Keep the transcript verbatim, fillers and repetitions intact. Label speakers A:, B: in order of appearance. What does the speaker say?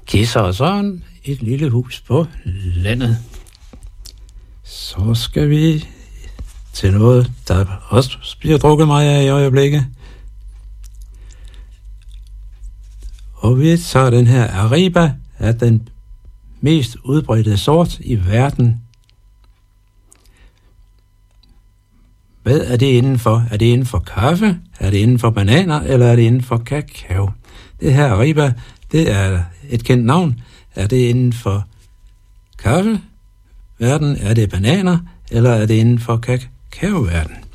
A: Kisser og sådan et lille hus på landet. Så skal vi til noget, der også bliver drukket meget af i øjeblikket. Og vi tager den her Arriba, er den mest udbredte sort i verden. Hvad er det inden for? Er det inden for kaffe? Er det inden for bananer? Eller er det inden for kakao? Det her Arriba, det er et kendt navn. Er det inden for kaffe? Verden? Er det bananer? Eller er det inden for kakaoverden?